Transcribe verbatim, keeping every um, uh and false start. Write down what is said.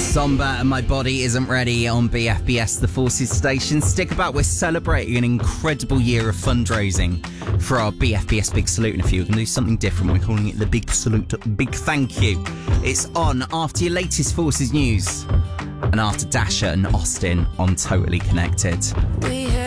Somber and My Body Isn't Ready on B F B S, the Forces station. Stick about, we're celebrating an incredible year of fundraising for our B F B S Big Salute. And if you're going to do something different, we're calling it the Big Salute, Big Thank You. It's on after your latest Forces news and after Dasha and Austin on Totally Connected. We